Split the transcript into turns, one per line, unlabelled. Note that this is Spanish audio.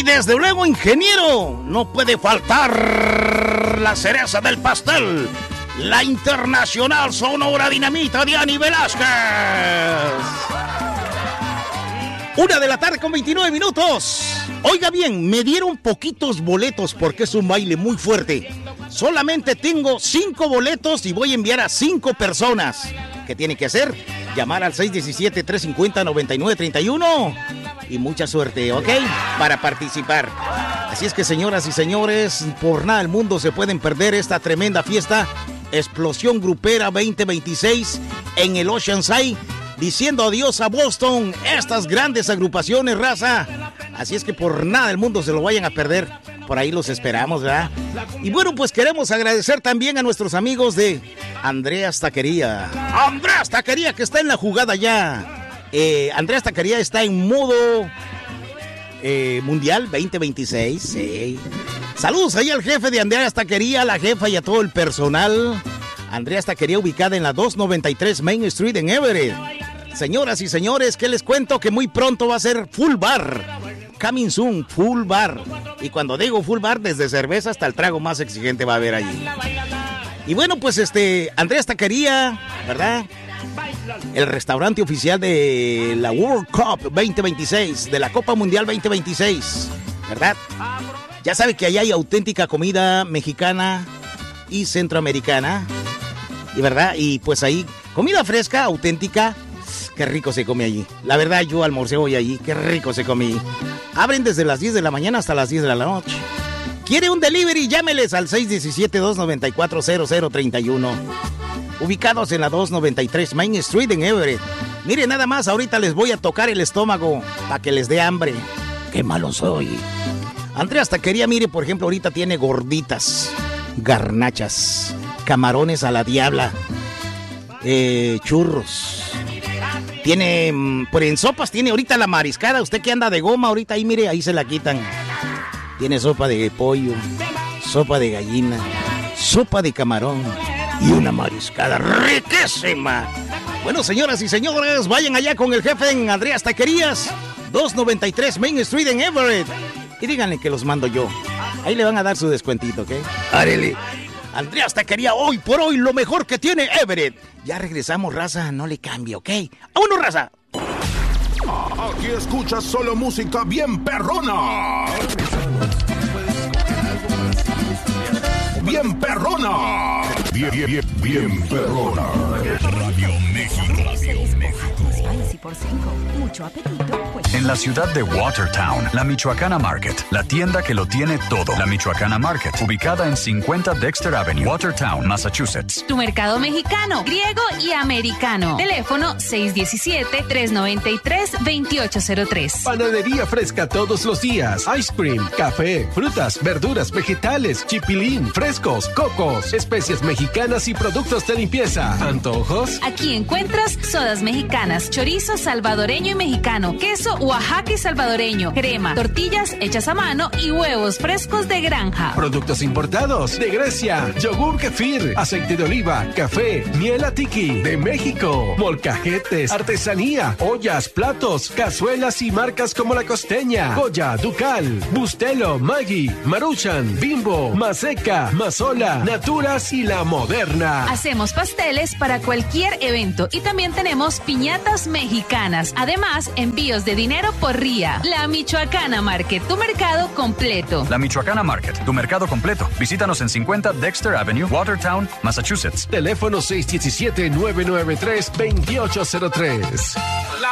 Y desde luego, ingeniero, no puede faltar la cereza del pastel, la internacional sonora dinamita de Ani Velázquez. 1:00 con 29 minutos. Oiga bien, me dieron poquitos boletos porque es un baile muy fuerte. Solamente tengo 5 boletos y voy a enviar a 5 personas. ¿Qué tiene que hacer? Llamar al 617-350-9931 y mucha suerte, ¿ok? Para participar. Así es que, señoras y señores, por nada del mundo se pueden perder esta tremenda fiesta Explosión Grupera 2026 en el Oceanside, diciendo adiós a Boston, estas grandes agrupaciones, raza. Así es que por nada del mundo se lo vayan a perder. Por ahí los esperamos, ¿verdad? Y bueno, pues queremos agradecer también a nuestros amigos de Andreas Taquería. Andreas Taquería, que está en la jugada ya. Andreas Taquería está en modo Mundial 2026. Sí. Saludos ahí al jefe de Andreas Taquería, a la jefa y a todo el personal. Andreas Taquería, ubicada en la 293 Main Street en Everett. Señoras y señores, ¿qué les cuento? Que muy pronto va a ser full bar. Coming soon, full bar. Y cuando digo full bar, desde cerveza hasta el trago más exigente va a haber allí. Y bueno, pues Andreas Taquería, ¿verdad? El restaurante oficial de la World Cup 2026, de la Copa Mundial 2026, ¿verdad? Ya sabe que allá hay auténtica comida mexicana y centroamericana, y verdad, y pues ahí, comida fresca, auténtica. Qué rico se come allí. La verdad, yo almorcé hoy allí. Qué rico se come allí. Abren desde las 10 de la mañana hasta las 10 de la noche. ¿Quiere un delivery? Llámeles al 617-294-0031. Ubicados en la 293 Main Street en Everett. Miren, nada más, ahorita les voy a tocar el estómago para que les dé hambre. Qué malo soy. Andreas Taquería, mire, por ejemplo, ahorita tiene gorditas, garnachas, camarones a la diabla, churros. Tiene, por en sopas tiene ahorita la mariscada. Usted que anda de goma ahorita ahí, mire, ahí se la quitan. Tiene sopa de pollo, sopa de gallina, sopa de camarón y una mariscada riquísima. Bueno, señoras y señores, vayan allá con el jefe en Andreas Taquerías, 293 Main Street en Everett. Y díganle que los mando yo. Ahí le van a dar su descuentito, ¿ok? ¡Árele! Andreas Taquería, hoy por hoy, lo mejor que tiene Everett. Ya regresamos, raza, no le cambie, ¿ok? ¡Vámonos, raza!
Aquí escuchas solo música bien perrona. Bien perrona. Bien perrona. Radio México.
Por 5. Mucho apetito, pues.
En la ciudad de Watertown, la Michoacana Market, la tienda que lo tiene todo. La Michoacana Market, ubicada en 50 Dexter Avenue, Watertown, Massachusetts.
Tu mercado mexicano, griego y americano. Teléfono 617-393-2803.
Panadería fresca todos los días. Ice cream, café, frutas, verduras, vegetales, chipilín, frescos, cocos, especias mexicanas y productos de limpieza. ¿Antojos?
Aquí encuentras sodas mexicanas, chorizo salvadoreño y mexicano, queso Oaxaca y salvadoreño, crema, tortillas hechas a mano y huevos frescos de granja.
Productos importados de Grecia, yogur kefir, aceite de oliva, café, miel atiki de México, molcajetes, artesanía, ollas, platos, cazuelas y marcas como La Costeña, Goya, Ducal, Bustelo, Maggi, Maruchan, Bimbo, Maseca, Mazola, Naturas y La Moderna.
Hacemos pasteles para cualquier evento y también tenemos piñatas mexicanas. Además, envíos de dinero por RIA. La Michoacana Market, tu mercado completo.
La Michoacana Market, tu mercado completo. Visítanos en 50 Dexter Avenue, Watertown, Massachusetts.
Teléfono 617-993-2803.